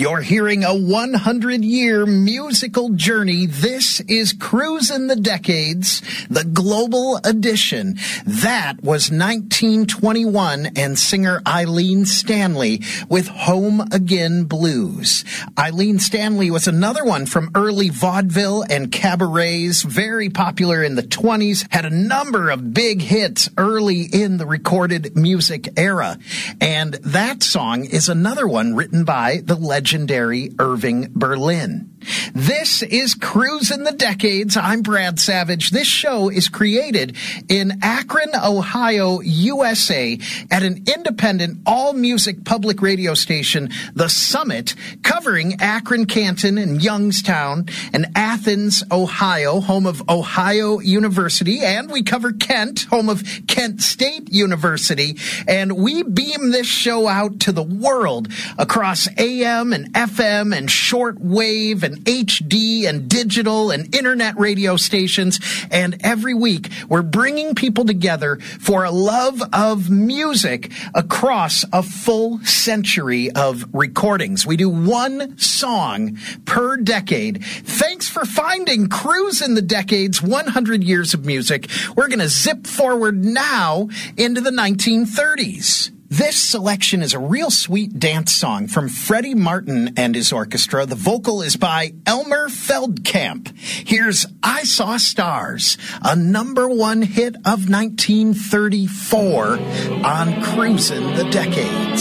You're hearing a 100-year musical journey. This is Cruisin' the Decades, the global edition. That was 1921 and singer Eileen Stanley with Home Again Blues. Eileen Stanley was another one from early vaudeville and cabarets, very popular in the 20s, had a number of big hits early in the recorded music era. And that song is another one written by the legendary Irving Berlin. This is Cruisin' the Decades. I'm Brad Savage. This show is created in Akron, Ohio, USA, at an independent all-music public radio station, The Summit, covering Akron, Canton, and Youngstown, and Athens, Ohio, home of Ohio University, and we cover Kent, home of Kent State University, and we beam this show out to the world across AM and FM and shortwave and HD and digital and internet radio stations. And every week we're bringing people together for a love of music across a full century of recordings. We do one song per decade. Thanks for finding Cruisin' the Decades, 100 years of music. We're going to zip forward now into the 1930s. This selection is a real sweet dance song from Freddie Martin and his orchestra. The vocal is by Elmer Feldkamp. Here's I Saw Stars, a #1 hit of 1934 on Cruisin' the Decades.